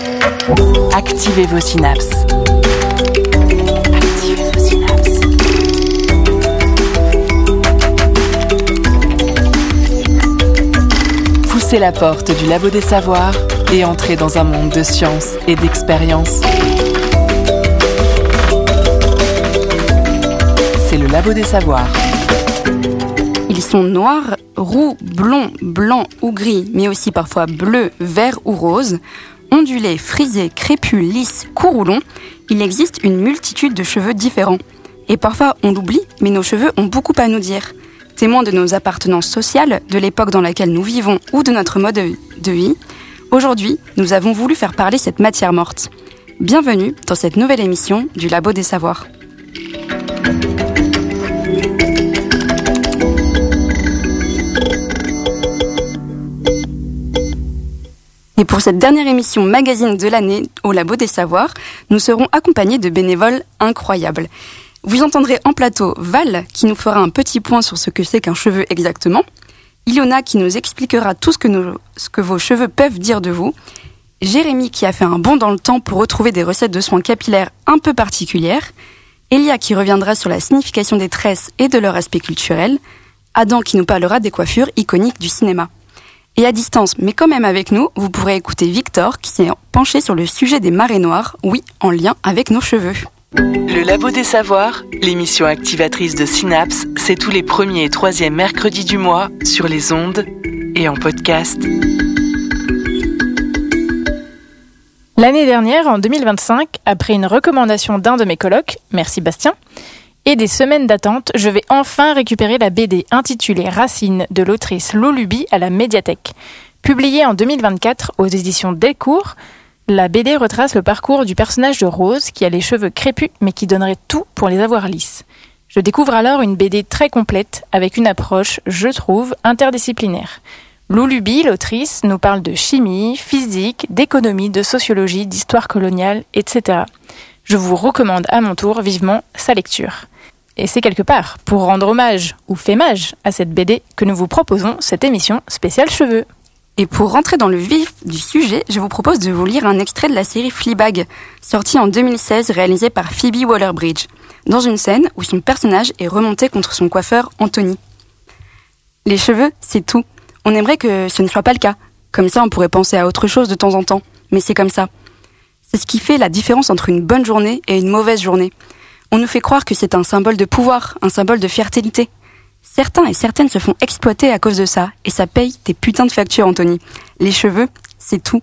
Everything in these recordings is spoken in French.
Activez vos synapses. Activez vos synapses. Poussez la porte du Labo des Savoirs et entrez dans un monde de science et d'expérience. C'est le Labo des Savoirs. Ils sont noirs, roux, blonds, blancs ou gris, mais aussi parfois bleus, verts ou roses. Ondulés, frisés, crépus, lisses, courts ou longs, il existe une multitude de cheveux différents. Et parfois on l'oublie, mais nos cheveux ont beaucoup à nous dire. Témoins de nos appartenances sociales, de l'époque dans laquelle nous vivons ou de notre mode de vie, aujourd'hui, nous avons voulu faire parler cette matière morte. Bienvenue dans cette nouvelle émission du Labo des Savoirs. Et pour cette dernière émission magazine de l'année au Labo des Savoirs, nous serons accompagnés de bénévoles incroyables. Vous entendrez en plateau Val, qui nous fera un petit point sur ce que c'est qu'un cheveu exactement. Ilona, qui nous expliquera tout ce que vos cheveux peuvent dire de vous. Jérémy, qui a fait un bond dans le temps pour retrouver des recettes de soins capillaires un peu particulières. Elia, qui reviendra sur la signification des tresses et de leur aspect culturel. Adam, qui nous parlera des coiffures iconiques du cinéma. Et à distance, mais quand même avec nous, vous pourrez écouter Victor, qui s'est penché sur le sujet des marées noires, oui, en lien avec nos cheveux. Le Labo des Savoirs, l'émission activatrice de Synapse, c'est tous les 1er et 3e mercredis du mois sur les ondes et en podcast. L'année dernière, en 2025, après une recommandation d'un de mes colocs, merci Bastien, et des semaines d'attente, je vais enfin récupérer la BD intitulée Racine de l'autrice Lolubi à la médiathèque. Publiée en 2024 aux éditions Delcourt, la BD retrace le parcours du personnage de Rose qui a les cheveux crépus mais qui donnerait tout pour les avoir lisses. Je découvre alors une BD très complète avec une approche, je trouve, interdisciplinaire. Lolubi, l'autrice, nous parle de chimie, physique, d'économie, de sociologie, d'histoire coloniale, etc. Je vous recommande à mon tour vivement sa lecture. Et c'est quelque part pour rendre hommage ou fémage à cette BD que nous vous proposons cette émission spéciale cheveux. Et pour rentrer dans le vif du sujet, je vous propose de vous lire un extrait de la série Fleabag, sortie en 2016, réalisée par Phoebe Waller-Bridge, dans une scène où son personnage est remonté contre son coiffeur Anthony. Les cheveux, c'est tout. On aimerait que ce ne soit pas le cas. Comme ça, on pourrait penser à autre chose de temps en temps. Mais c'est comme ça. C'est ce qui fait la différence entre une bonne journée et une mauvaise journée. On nous fait croire que c'est un symbole de pouvoir, un symbole de fierté. Certains et certaines se font exploiter à cause de ça, et ça paye tes putains de factures, Anthony. Les cheveux, c'est tout.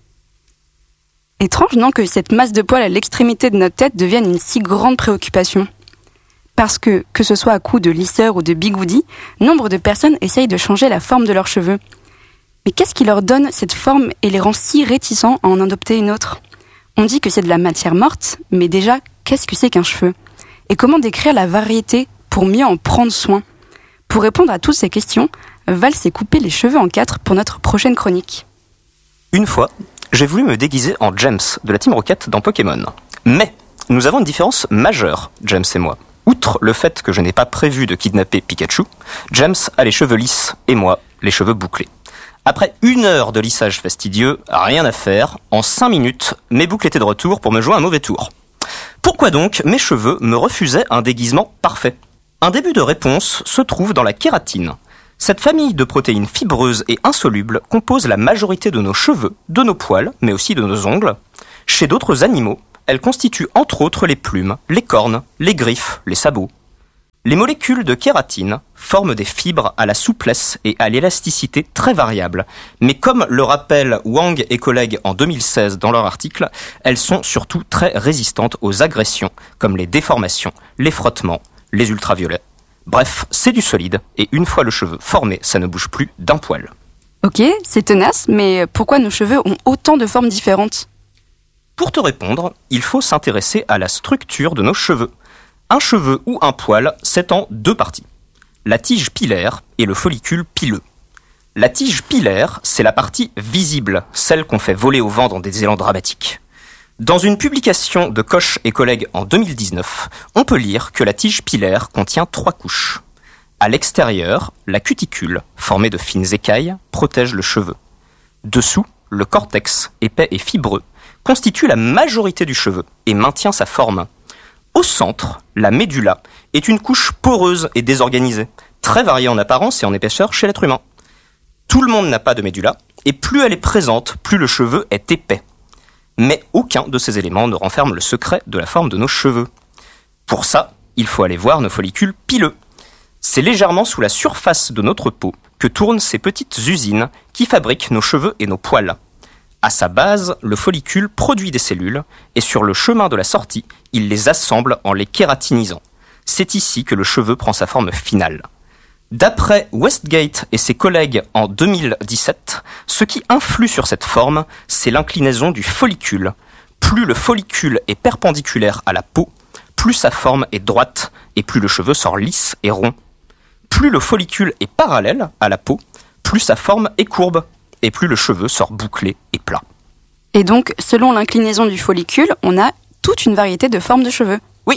Étrange, non, que cette masse de poils à l'extrémité de notre tête devienne une si grande préoccupation. Parce que ce soit à coup de lisseur ou de bigoudi, nombre de personnes essayent de changer la forme de leurs cheveux. Mais qu'est-ce qui leur donne cette forme et les rend si réticents à en adopter une autre ? On dit que c'est de la matière morte, mais déjà, qu'est-ce que c'est qu'un cheveu ? Et comment décrire la variété pour mieux en prendre soin ? Pour répondre à toutes ces questions, Val s'est coupé les cheveux en 4 pour notre prochaine chronique. Une fois, j'ai voulu me déguiser en James de la Team Rocket dans Pokémon. Mais nous avons une différence majeure, James et moi. Outre le fait que je n'ai pas prévu de kidnapper Pikachu, James a les cheveux lisses et moi, les cheveux bouclés. Après 1 heure de lissage fastidieux, rien à faire, en 5 minutes, mes boucles étaient de retour pour me jouer un mauvais tour. Pourquoi donc mes cheveux me refusaient un déguisement parfait ? Un début de réponse se trouve dans la kératine. Cette famille de protéines fibreuses et insolubles compose la majorité de nos cheveux, de nos poils, mais aussi de nos ongles. Chez d'autres animaux, elle constitue entre autres les plumes, les cornes, les griffes, les sabots. Les molécules de kératine forment des fibres à la souplesse et à l'élasticité très variables. Mais comme le rappellent Wang et collègues en 2016 dans leur article, elles sont surtout très résistantes aux agressions, comme les déformations, les frottements, les ultraviolets. Bref, c'est du solide, et une fois le cheveu formé, ça ne bouge plus d'un poil. Ok, c'est tenace, mais pourquoi nos cheveux ont autant de formes différentes ? Pour te répondre, il faut s'intéresser à la structure de nos cheveux. Un cheveu ou un poil, c'est en 2 parties. La tige pilaire et le follicule pileux. La tige pilaire, c'est la partie visible, celle qu'on fait voler au vent dans des élans dramatiques. Dans une publication de Koch et collègues en 2019, on peut lire que la tige pilaire contient 3 couches. À l'extérieur, la cuticule, formée de fines écailles, protège le cheveu. Dessous, le cortex, épais et fibreux, constitue la majorité du cheveu et maintient sa forme. Au centre, la médula est une couche poreuse et désorganisée, très variée en apparence et en épaisseur chez l'être humain. Tout le monde n'a pas de médula, et plus elle est présente, plus le cheveu est épais. Mais aucun de ces éléments ne renferme le secret de la forme de nos cheveux. Pour ça, il faut aller voir nos follicules pileux. C'est légèrement sous la surface de notre peau que tournent ces petites usines qui fabriquent nos cheveux et nos poils. À sa base, le follicule produit des cellules, et sur le chemin de la sortie, il les assemble en les kératinisant. C'est ici que le cheveu prend sa forme finale. D'après Westgate et ses collègues en 2017, ce qui influe sur cette forme, c'est l'inclinaison du follicule. Plus le follicule est perpendiculaire à la peau, plus sa forme est droite et plus le cheveu sort lisse et rond. Plus le follicule est parallèle à la peau, plus sa forme est courbe et plus le cheveu sort bouclé et plat. Et donc, selon l'inclinaison du follicule, on a toute une variété de formes de cheveux. Oui.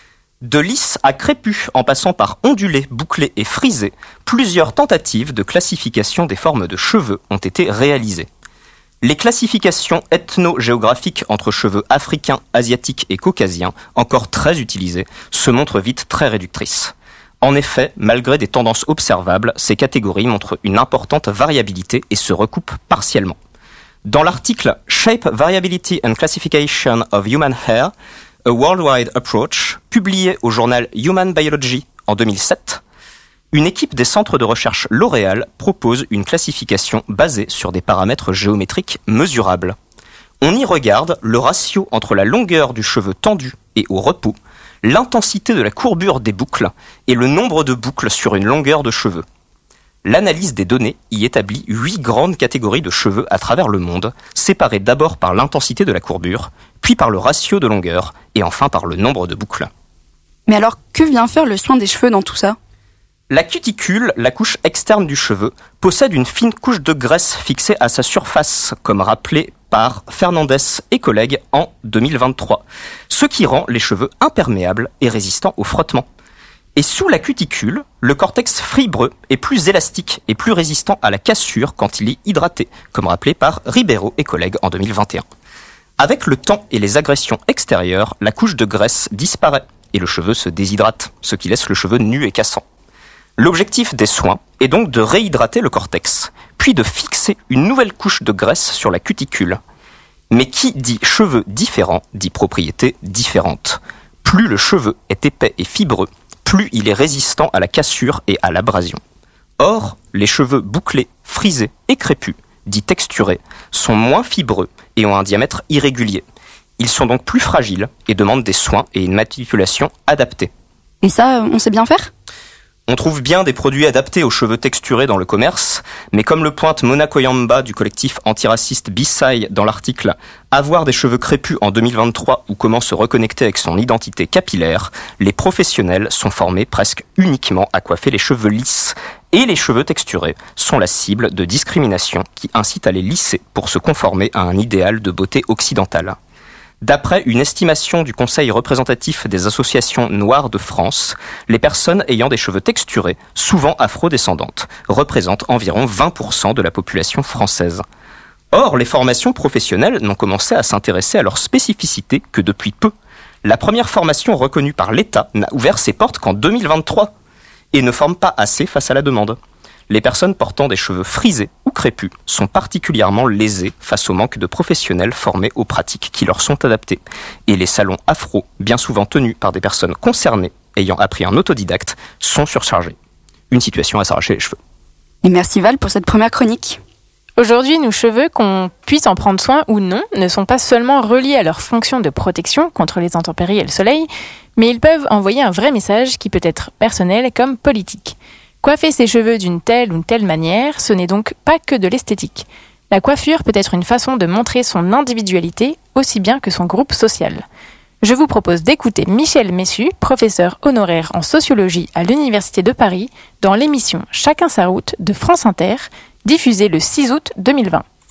De lisse à crépus, en passant par ondulé, bouclé et frisé, plusieurs tentatives de classification des formes de cheveux ont été réalisées. Les classifications ethno-géographiques entre cheveux africains, asiatiques et caucasiens, encore très utilisées, se montrent vite très réductrices. En effet, malgré des tendances observables, ces catégories montrent une importante variabilité et se recoupent partiellement. Dans l'article « Shape, Variability and Classification of Human Hair, a Worldwide Approach », publié au journal Human Biology en 2007, une équipe des centres de recherche L'Oréal propose une classification basée sur des paramètres géométriques mesurables. On y regarde le ratio entre la longueur du cheveu tendu et au repos, l'intensité de la courbure des boucles et le nombre de boucles sur une longueur de cheveux. L'analyse des données y établit 8 grandes catégories de cheveux à travers le monde, séparées d'abord par l'intensité de la courbure, puis par le ratio de longueur, et enfin par le nombre de boucles. Mais alors, que vient faire le soin des cheveux dans tout ça ? La cuticule, la couche externe du cheveu, possède une fine couche de graisse fixée à sa surface, comme rappelé par Fernandez et collègues en 2023, ce qui rend les cheveux imperméables et résistants au frottement. Et sous la cuticule, le cortex fibreux est plus élastique et plus résistant à la cassure quand il est hydraté, comme rappelé par Ribeiro et collègues en 2021. Avec le temps et les agressions extérieures, la couche de graisse disparaît et le cheveu se déshydrate, ce qui laisse le cheveu nu et cassant. L'objectif des soins est donc de réhydrater le cortex, puis de fixer une nouvelle couche de graisse sur la cuticule. Mais qui dit cheveux différents dit propriétés différentes. Plus le cheveu est épais et fibreux, plus il est résistant à la cassure et à l'abrasion. Or, les cheveux bouclés, frisés et crépus, dits texturés, sont moins fibreux et ont un diamètre irrégulier. Ils sont donc plus fragiles et demandent des soins et une manipulation adaptée. Et ça, on sait bien faire ? On trouve bien des produits adaptés aux cheveux texturés dans le commerce, mais comme le pointe Mona Koyamba du collectif antiraciste Bissai dans l'article « Avoir des cheveux crépus en 2023 ou comment se reconnecter avec son identité capillaire », les professionnels sont formés presque uniquement à coiffer les cheveux lisses, et les cheveux texturés sont la cible de discrimination qui incite à les lisser pour se conformer à un idéal de beauté occidentale. D'après une estimation du Conseil représentatif des associations noires de France, les personnes ayant des cheveux texturés, souvent afro-descendantes, représentent environ 20% de la population française. Or, les formations professionnelles n'ont commencé à s'intéresser à leurs spécificités que depuis peu. La première formation reconnue par l'État n'a ouvert ses portes qu'en 2023 et ne forme pas assez face à la demande. Les personnes portant des cheveux frisés ou crépus sont particulièrement lésées face au manque de professionnels formés aux pratiques qui leur sont adaptées. Et les salons afro, bien souvent tenus par des personnes concernées ayant appris en autodidacte, sont surchargés. Une situation à s'arracher les cheveux. Et merci Val pour cette première chronique. Aujourd'hui, nos cheveux, qu'on puisse en prendre soin ou non, ne sont pas seulement reliés à leur fonction de protection contre les intempéries et le soleil, mais ils peuvent envoyer un vrai message qui peut être personnel comme politique. Coiffer ses cheveux d'une telle ou telle manière, ce n'est donc pas que de l'esthétique. La coiffure peut être une façon de montrer son individualité aussi bien que son groupe social. Je vous propose d'écouter Michel Messu, professeur honoraire en sociologie à l'Université de Paris, dans l'émission Chacun sa route de France Inter, diffusée le 6 août 2020.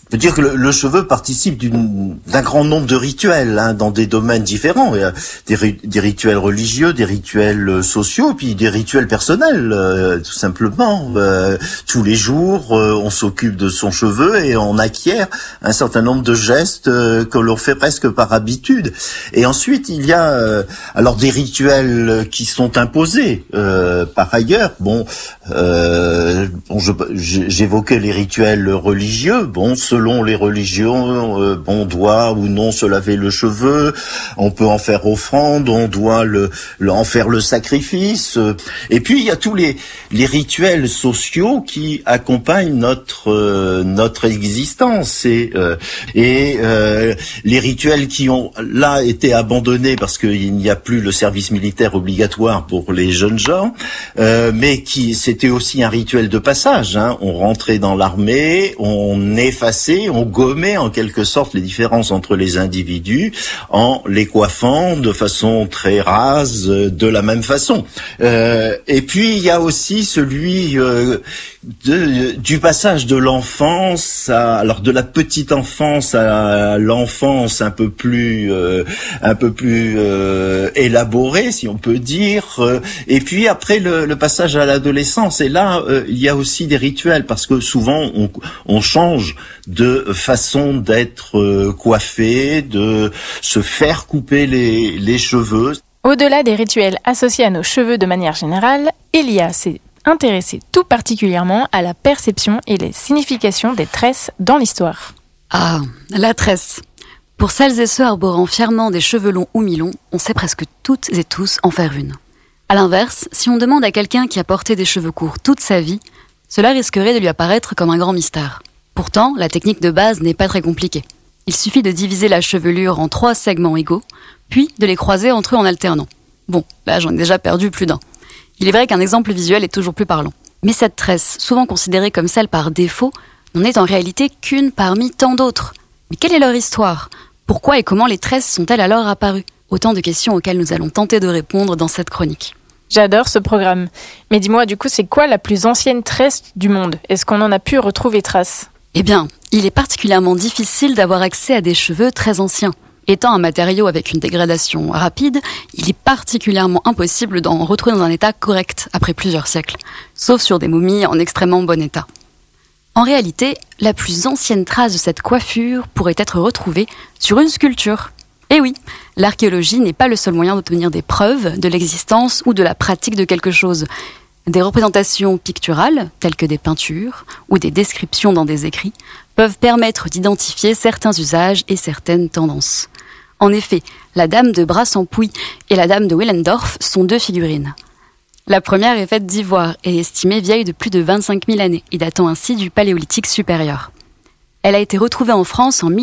Je veux dire que le cheveu participe d'un grand nombre de rituels, hein, dans des domaines différents. Il y a des rituels religieux, des rituels sociaux, et puis des rituels personnels, tout simplement. Tous les jours, on s'occupe de son cheveu et on acquiert un certain nombre de gestes que l'on fait presque par habitude. Et ensuite, il y a alors des rituels qui sont imposés par ailleurs. J'évoquais les rituels religieux. Selon les religions, on doit ou non se laver le cheveu, on peut en faire offrande, on doit en faire le sacrifice. Et puis il y a tous les rituels sociaux qui accompagnent notre existence. Et les rituels qui ont là été abandonnés parce qu'il n'y a plus le service militaire obligatoire pour les jeunes gens, mais c'était aussi un rituel de passage. Hein. On rentrait dans l'armée, on effaçait, on gommait en quelque sorte les différences entre les individus en les coiffant de façon très rase, de la même façon. Et puis il y a aussi celui du passage de l'enfance de la petite enfance à l'enfance un peu plus élaborée, si on peut dire. Et puis après le passage à l'adolescence. Et là, il y a aussi des rituels parce que souvent on change de façon d'être coiffé, de se faire couper les cheveux. Au-delà des rituels associés à nos cheveux de manière générale, Elia s'est intéressée tout particulièrement à la perception et les significations des tresses dans l'histoire. Ah, la tresse. Pour celles et ceux arborant fièrement des cheveux longs ou mi-longs, on sait presque toutes et tous en faire une. À l'inverse, si on demande à quelqu'un qui a porté des cheveux courts toute sa vie, cela risquerait de lui apparaître comme un grand mystère. Pourtant, la technique de base n'est pas très compliquée. Il suffit de diviser la chevelure en 3 segments égaux, puis de les croiser entre eux en alternant. Bon, là j'en ai déjà perdu plus d'un. Il est vrai qu'un exemple visuel est toujours plus parlant. Mais cette tresse, souvent considérée comme celle par défaut, n'en est en réalité qu'une parmi tant d'autres. Mais quelle est leur histoire ? Pourquoi et comment les tresses sont-elles alors apparues ? Autant de questions auxquelles nous allons tenter de répondre dans cette chronique. J'adore ce programme. Mais dis-moi, du coup, c'est quoi la plus ancienne tresse du monde ? Est-ce qu'on en a pu retrouver trace ? Eh bien, il est particulièrement difficile d'avoir accès à des cheveux très anciens. Étant un matériau avec une dégradation rapide, il est particulièrement impossible d'en retrouver dans un état correct après plusieurs siècles, sauf sur des momies en extrêmement bon état. En réalité, la plus ancienne trace de cette coiffure pourrait être retrouvée sur une sculpture. Et oui, l'archéologie n'est pas le seul moyen d'obtenir des preuves de l'existence ou de la pratique de quelque chose. Des représentations picturales, telles que des peintures ou des descriptions dans des écrits, peuvent permettre d'identifier certains usages et certaines tendances. En effet, la dame de Brassempouy et la dame de Willendorf sont 2 figurines. La première est faite d'ivoire et est estimée vieille de plus de 25 000 années et datant ainsi du Paléolithique supérieur. Elle a été retrouvée en France en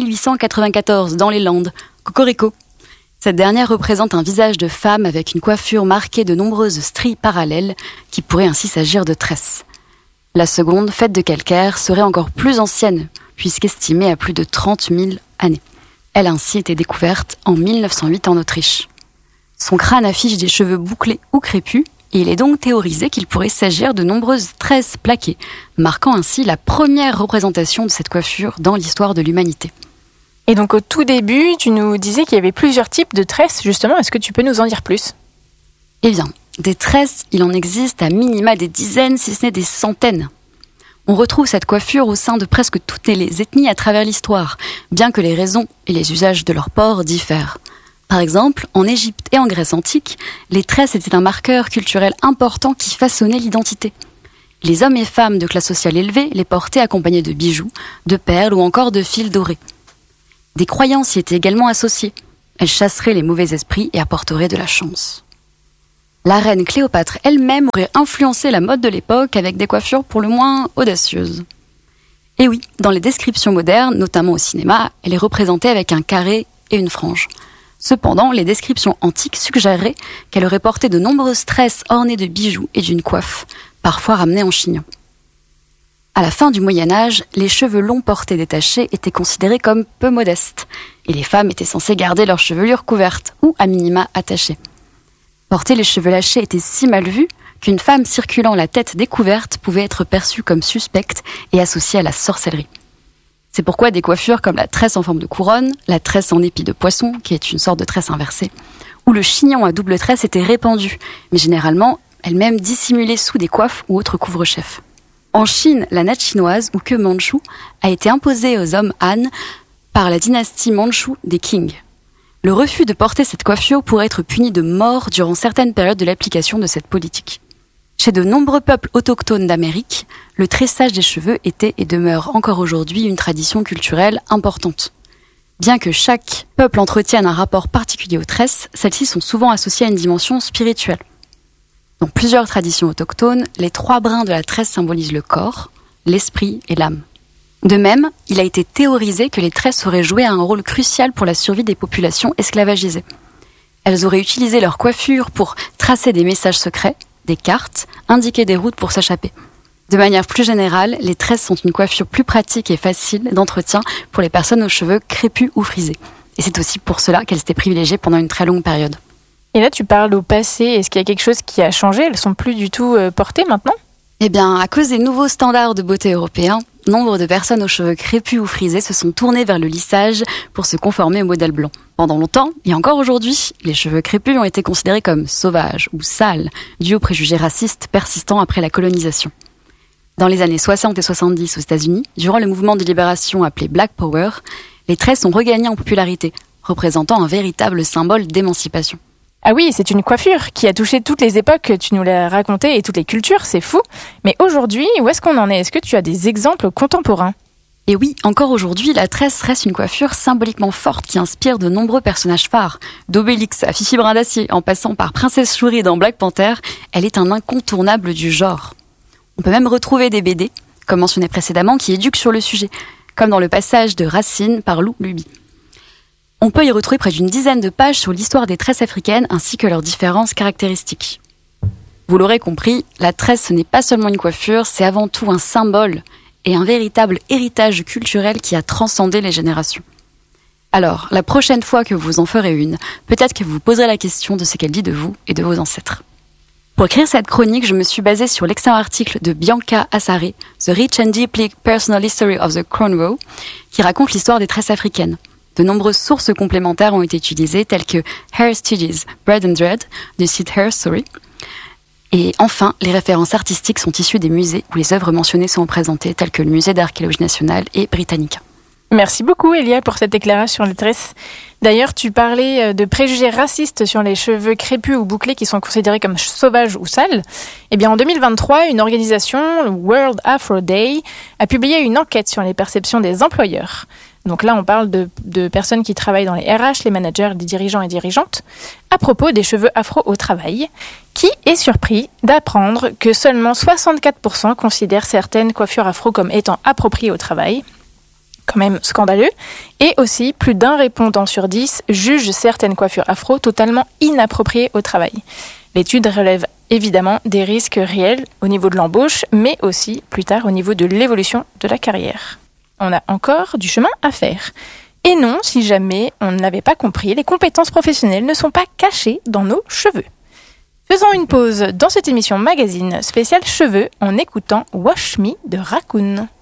1894 dans les Landes, Cocorico. Cette dernière représente un visage de femme avec une coiffure marquée de nombreuses stries parallèles qui pourrait ainsi s'agir de tresses. La seconde, faite de calcaire, serait encore plus ancienne puisqu'estimée à plus de 30 000 années. Elle a ainsi été découverte en 1908 en Autriche. Son crâne affiche des cheveux bouclés ou crépus et il est donc théorisé qu'il pourrait s'agir de nombreuses tresses plaquées, marquant ainsi la première représentation de cette coiffure dans l'histoire de l'humanité. Et donc au tout début, tu nous disais qu'il y avait plusieurs types de tresses, justement. Est-ce que tu peux nous en dire plus ? Eh bien, des tresses, il en existe à minima des dizaines, si ce n'est des centaines. On retrouve cette coiffure au sein de presque toutes les ethnies à travers l'histoire, bien que les raisons et les usages de leur port diffèrent. Par exemple, en Égypte et en Grèce antique, les tresses étaient un marqueur culturel important qui façonnait l'identité. Les hommes et femmes de classe sociale élevée les portaient accompagnés de bijoux, de perles ou encore de fils dorés. Des croyances y étaient également associées. Elles chasseraient les mauvais esprits et apporteraient de la chance. La reine Cléopâtre elle-même aurait influencé la mode de l'époque avec des coiffures pour le moins audacieuses. Et oui, dans les descriptions modernes, notamment au cinéma, elle est représentée avec un carré et une frange. Cependant, les descriptions antiques suggéreraient qu'elle aurait porté de nombreuses tresses ornées de bijoux et d'une coiffe, parfois ramenée en chignon. À la fin du Moyen-Âge, les cheveux longs portés détachés étaient considérés comme peu modestes, et les femmes étaient censées garder leur chevelure couverte ou à minima attachée. Porter les cheveux lâchés était si mal vu qu'une femme circulant la tête découverte pouvait être perçue comme suspecte et associée à la sorcellerie. C'est pourquoi des coiffures comme la tresse en forme de couronne, la tresse en épi de poisson, qui est une sorte de tresse inversée, ou le chignon à double tresse étaient répandues, mais généralement elles-mêmes dissimulées sous des coiffes ou autres couvre-chefs. En Chine, la natte chinoise, ou queue mandchoue, a été imposée aux hommes Han par la dynastie mandchoue des Qing. Le refus de porter cette coiffure pourrait être puni de mort durant certaines périodes de l'application de cette politique. Chez de nombreux peuples autochtones d'Amérique, le tressage des cheveux était et demeure encore aujourd'hui une tradition culturelle importante. Bien que chaque peuple entretienne un rapport particulier aux tresses, celles-ci sont souvent associées à une dimension spirituelle. Dans plusieurs traditions autochtones, les 3 brins de la tresse symbolisent le corps, l'esprit et l'âme. De même, il a été théorisé que les tresses auraient joué un rôle crucial pour la survie des populations esclavagisées. Elles auraient utilisé leur coiffure pour tracer des messages secrets, des cartes, indiquer des routes pour s'échapper. De manière plus générale, les tresses sont une coiffure plus pratique et facile d'entretien pour les personnes aux cheveux crépus ou frisés. Et c'est aussi pour cela qu'elles étaient privilégiées pendant une très longue période. Et là, tu parles au passé. Est-ce qu'il y a quelque chose qui a changé? Elles sont plus du tout portées maintenant? Eh bien, à cause des nouveaux standards de beauté européens, nombre de personnes aux cheveux crépus ou frisés se sont tournées vers le lissage pour se conformer au modèle blanc. Pendant longtemps, et encore aujourd'hui, les cheveux crépus ont été considérés comme sauvages ou sales, dû aux préjugés racistes persistants après la colonisation. Dans les années 60 et 70 aux États-Unis, durant le mouvement de libération appelé Black Power, les tresses ont regagné en popularité, représentant un véritable symbole d'émancipation. Ah oui, c'est une coiffure qui a touché toutes les époques, tu nous l'as raconté, et toutes les cultures, c'est fou. Mais aujourd'hui, où est-ce qu'on en est? Est-ce que tu as des exemples contemporains? Et oui, encore aujourd'hui, la tresse reste une coiffure symboliquement forte qui inspire de nombreux personnages phares. D'Obélix à Fifi Brin d'Acier, en passant par Princesse Shuri dans Black Panther, elle est un incontournable du genre. On peut même retrouver des BD, comme mentionné précédemment, qui éduquent sur le sujet, comme dans le passage de Racine par Lou Luby. On peut y retrouver près d'une dizaine de pages sur l'histoire des tresses africaines ainsi que leurs différences caractéristiques. Vous l'aurez compris, la tresse ce n'est pas seulement une coiffure, c'est avant tout un symbole et un véritable héritage culturel qui a transcendé les générations. Alors, la prochaine fois que vous en ferez une, peut-être que vous vous poserez la question de ce qu'elle dit de vous et de vos ancêtres. Pour écrire cette chronique, je me suis basée sur l'excellent article de Bianca Assare, The Rich and Deeply Personal History of the Cornrow, qui raconte l'histoire des tresses africaines. De nombreuses sources complémentaires ont été utilisées, telles que Hair Studies, Bread and Dread, du site Hair Story. Et enfin, les références artistiques sont issues des musées où les œuvres mentionnées sont représentées, telles que le Musée d'Archéologie nationale et Britannica. Merci beaucoup, Elia, pour cet éclairage sur les tresses. D'ailleurs, tu parlais de préjugés racistes sur les cheveux crépus ou bouclés qui sont considérés comme sauvages ou sales. Eh bien, en 2023, une organisation, le World Afro Day, a publié une enquête sur les perceptions des employeurs. Donc là, on parle de personnes qui travaillent dans les RH, les managers, les dirigeants et dirigeantes, à propos des cheveux afro au travail, qui est surpris d'apprendre que seulement 64% considèrent certaines coiffures afro comme étant appropriées au travail. Quand même scandaleux. Et aussi, plus d'un répondant sur 10 juge certaines coiffures afro totalement inappropriées au travail. L'étude relève évidemment des risques réels au niveau de l'embauche, mais aussi plus tard au niveau de l'évolution de la carrière. On a encore du chemin à faire. Et non, si jamais on ne l'avait pas compris, les compétences professionnelles ne sont pas cachées dans nos cheveux. Faisons une pause dans cette émission magazine spéciale cheveux en écoutant Wash Me de Raccoon.